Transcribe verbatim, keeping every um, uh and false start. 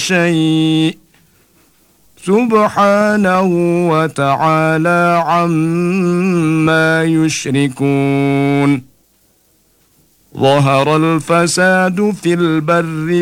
شيء سبحانه وتعالى عما يشركون. ظهر الفساد في البر